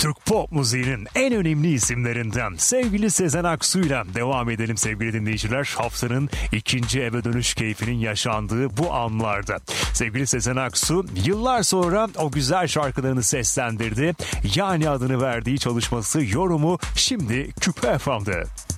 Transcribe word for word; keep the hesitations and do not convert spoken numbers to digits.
Türk pop müziğinin en önemli isimlerinden sevgili Sezen Aksu'yla devam edelim sevgili dinleyiciler. Haftanın ikinci eve dönüş keyfinin yaşandığı bu anlarda. Sevgili Sezen Aksu yıllar sonra o güzel şarkılarını seslendirdi. Yani adını verdiği çalışması yorumu şimdi Küpe F M'de.